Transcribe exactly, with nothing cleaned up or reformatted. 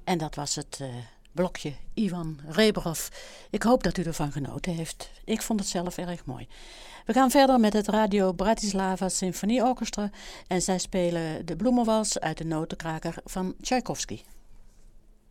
En dat was het uh, blokje Ivan Rebrov. Ik hoop dat u ervan genoten heeft. Ik vond het zelf erg mooi. We gaan verder met het Radio Bratislava Symfonieorkestra en zij spelen de bloemenwals uit de Notenkraker van Tchaikovsky.